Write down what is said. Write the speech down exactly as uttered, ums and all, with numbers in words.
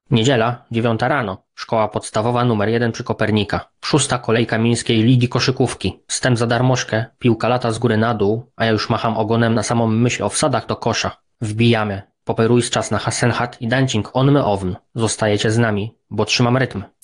Niedziela, dziewiąta rano. Szkoła podstawowa numer jeden przy Kopernika. Szósta kolejka miejskiej ligi koszykówki. Wstęp za darmożkę, piłka lata z góry na dół, a ja już macham ogonem na samą myśl o wsadach do kosza. Wbijamy. Poperuj z czas na Hassenhat i dancing on my own. Zostajecie z nami, bo trzymam rytm.